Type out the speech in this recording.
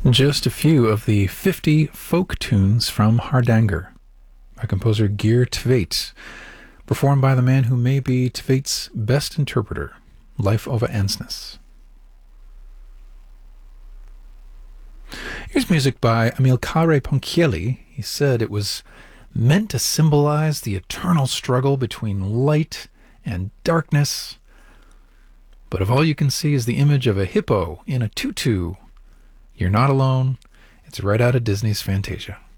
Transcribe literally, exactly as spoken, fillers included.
Just a few of the fifty folk tunes from Hardanger by composer Geir Tveit, performed by the man who may be Tveit's best interpreter, Leif Ove Ansnes. Here's music by Amilcare Ponchielli. He said it was meant to symbolize the eternal struggle between light and darkness, but if all you can see is the image of a hippo in a tutu, you're not alone. It's right out of Disney's Fantasia.